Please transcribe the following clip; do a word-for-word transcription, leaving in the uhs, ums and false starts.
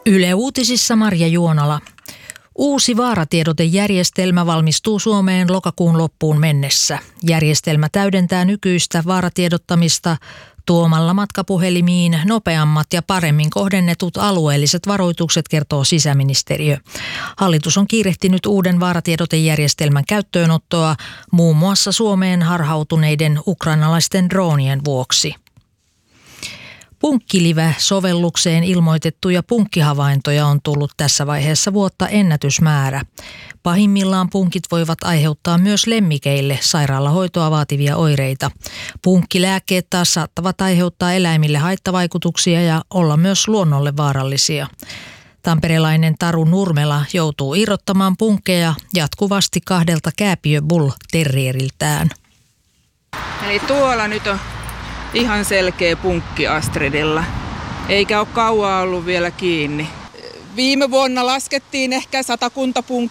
Yle Uutisissa Marja Juonala. Uusi vaaratiedotejärjestelmä valmistuu Suomeen lokakuun loppuun mennessä. Järjestelmä täydentää nykyistä vaaratiedottamista tuomalla matkapuhelimiin nopeammat ja paremmin kohdennetut alueelliset varoitukset, kertoo sisäministeriö. Hallitus on kiirehtinyt uuden vaaratiedotejärjestelmän käyttöönottoa muun muassa Suomeen harhautuneiden ukrainalaisten droonien vuoksi. Punkkilive-sovellukseen ilmoitettuja punkkihavaintoja on tullut tässä vaiheessa vuotta ennätysmäärä. Pahimmillaan punkit voivat aiheuttaa myös lemmikeille sairaalahoitoa vaativia oireita. Punkkilääkkeet taas saattavat aiheuttaa eläimille haittavaikutuksia ja olla myös luonnolle vaarallisia. Tamperelainen Taru Nurmela joutuu irrottamaan punkkeja jatkuvasti kahdelta Kääpiö Bull Terrieriltään. Eli tuolla nyt on ihan selkeä punkki Astridilla, eikä ole kauaa ollut vielä kiinni. Viime vuonna laskettiin ehkä satakunta punkkia.